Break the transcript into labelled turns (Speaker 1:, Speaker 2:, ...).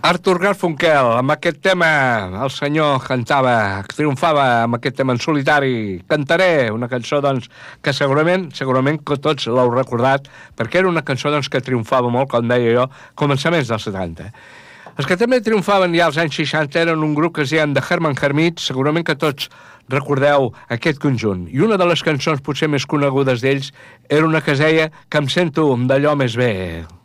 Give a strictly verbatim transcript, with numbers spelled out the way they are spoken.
Speaker 1: Artur Garfunkel, amb aquest tema el senyor cantava, triomfava amb aquest tema en solitari. Cantaré una cançó, doncs, que segurament, segurament que tots l'heu recordat, perquè era una cançó, doncs, que triomfava molt, com deia jo, començaments dels setanta. Els que també triomfaven ja als anys seixanta eren un grup que es deien The Herman Hermits, segurament que tots recordeu aquest conjunt. I una de les cançons potser més conegudes d'ells era una que es deia Que em sento d'allò més bé.